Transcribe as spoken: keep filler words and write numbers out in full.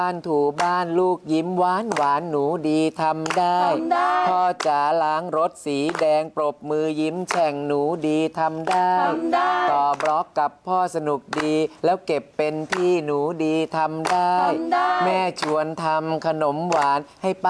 บ้านถูบ้านลูกยิ้มหวานหวานหนูดีทำได้พ่อจ๋าล้างรถสีแดงปรบมือยิ้มแฉ่งหนูดีทำได้ต่อบล็อกกับพ่อสนุกดีแล้วเก็บเป็นที่หนูดีทำได้แม่ชวนทำขนมหวานให้ป้า